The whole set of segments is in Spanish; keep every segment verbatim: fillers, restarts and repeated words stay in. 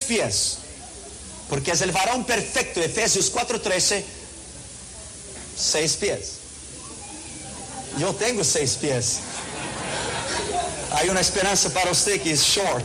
pies, porque es el varón perfecto. Efesios cuatro trece, seis pies. Yo tengo seis pies. Hay una esperanza para usted que es short.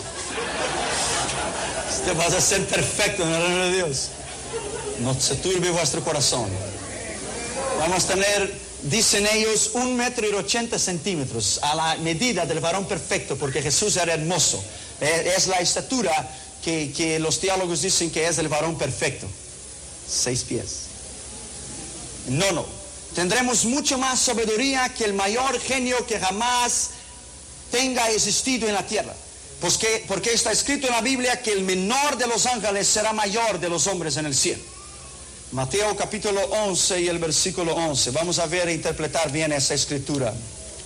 Usted va a ser perfecto en el reino de Dios. No se turbe vuestro corazón. Vamos a tener, dicen ellos, un metro y ochenta centímetros a la medida del varón perfecto, porque Jesús era hermoso. Es la estatura que, que los teólogos dicen que es el varón perfecto. Seis pies. No, no. Tendremos mucho más sabiduría que el mayor genio que jamás tenga existido en la tierra. Pues que, porque está escrito en la Biblia que el menor de los ángeles será mayor de los hombres en el cielo. Mateo capítulo once y el versículo once. Vamos a ver e interpretar bien esa escritura.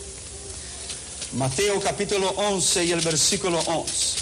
Mateo capítulo once y el versículo once.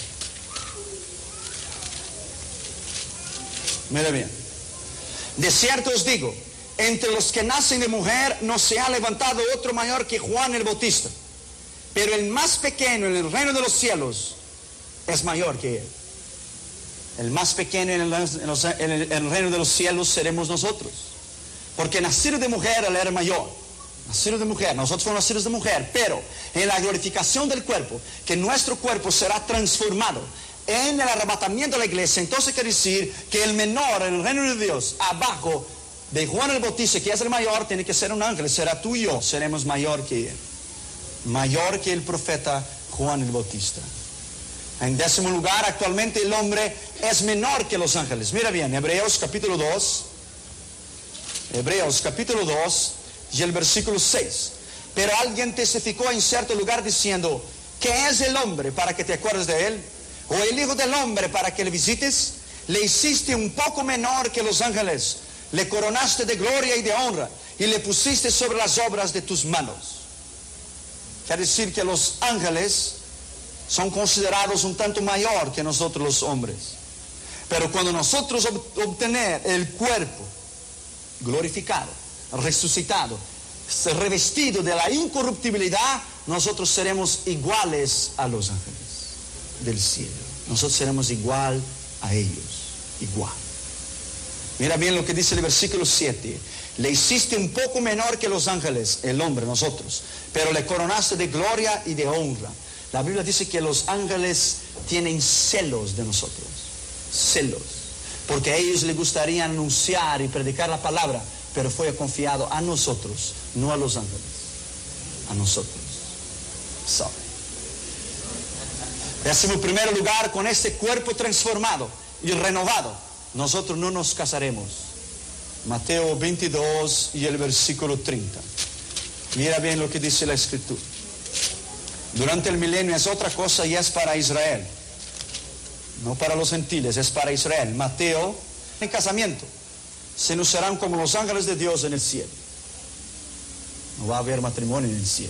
Mira bien. De cierto os digo, entre los que nacen de mujer no se ha levantado otro mayor que Juan el Bautista, pero el más pequeño en el reino de los cielos es mayor que él. El más pequeño en el, en los, en el, en el reino de los cielos seremos nosotros, porque nacido de mujer él era mayor. Nacido de mujer, nosotros fuimos nacidos de mujer, pero en la glorificación del cuerpo, que nuestro cuerpo será transformado en el arrebatamiento de la iglesia. Entonces quiere decir que el menor en el reino de Dios, abajo de Juan el Bautista, que es el mayor, tiene que ser un ángel. Será tú y yo, seremos mayor que él, mayor que el profeta Juan el Bautista. En décimo lugar, actualmente el hombre es menor que los ángeles. Mira bien, Hebreos capítulo dos, Hebreos capítulo dos y el versículo seis. Pero alguien testificó en cierto lugar diciendo, ¿qué es el hombre para que te acuerdes de él? ¿O el hijo del hombre para que le visites? Le hiciste un poco menor que los ángeles, le coronaste de gloria y de honra, y le pusiste sobre las obras de tus manos. Quiere decir que los ángeles son considerados un tanto mayor que nosotros los hombres. Pero cuando nosotros obtener el cuerpo glorificado, resucitado, revestido de la incorruptibilidad, nosotros seremos iguales a los ángeles del cielo. Nosotros seremos igual a ellos, igual. Mira bien lo que dice el versículo siete. Le hiciste un poco menor que los ángeles, el hombre, nosotros, pero le coronaste de gloria y de honra. La Biblia dice que los ángeles tienen celos de nosotros, celos, porque a ellos les gustaría anunciar y predicar la palabra, pero fue confiado a nosotros, no a los ángeles, a nosotros. So. Décimo primer lugar, con este cuerpo transformado y renovado, nosotros no nos casaremos. Mateo veintidós y el versículo treinta. Mira bien lo que dice la escritura. Durante el milenio es otra cosa y es para Israel, no para los gentiles, es para Israel. Mateo, en casamiento, se nos serán como los ángeles de Dios en el cielo. No va a haber matrimonio en el cielo.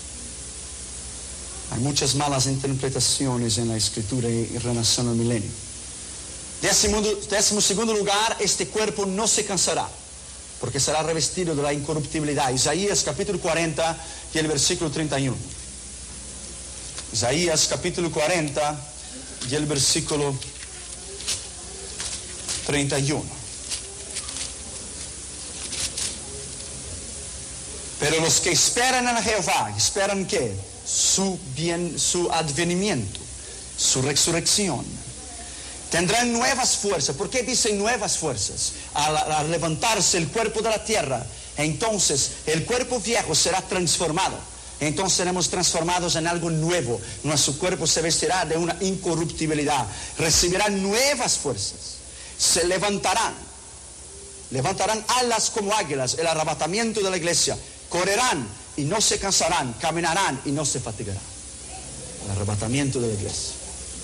Hay muchas malas interpretaciones en la escritura en relación al milenio. Décimo, décimo segundo lugar, este cuerpo no se cansará, porque será revestido de la incorruptibilidad. Isaías capítulo cuarenta y el versículo treinta y uno. Isaías capítulo cuarenta y el versículo treinta y uno. Pero los que esperan en Jehová, ¿esperan qué? Su bien, su advenimiento, su resurrección. Tendrán nuevas fuerzas. ¿Por qué dicen nuevas fuerzas? Al, al levantarse el cuerpo de la tierra, entonces el cuerpo viejo será transformado. Entonces seremos transformados en algo nuevo. Nuestro cuerpo se vestirá de una incorruptibilidad. Recibirán nuevas fuerzas. Se levantarán. Levantarán alas como águilas. El arrebatamiento de la iglesia. Correrán y no se cansarán. Caminarán y no se fatigarán. El arrebatamiento de la iglesia.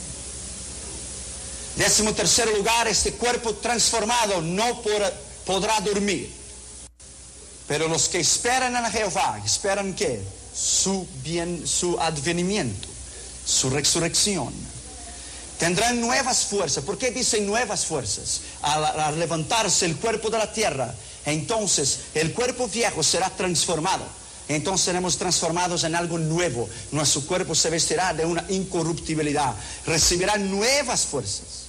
Décimo tercer lugar, este cuerpo transformado no por, podrá dormir. Pero los que esperan en Jehová, ¿esperan qué? Su bien, su advenimiento, su resurrección. Tendrán nuevas fuerzas. ¿Por qué dicen nuevas fuerzas? Al, al levantarse el cuerpo de la tierra, entonces el cuerpo viejo será transformado. Entonces seremos transformados en algo nuevo. Nuestro cuerpo se vestirá de una incorruptibilidad. Recibirán nuevas fuerzas.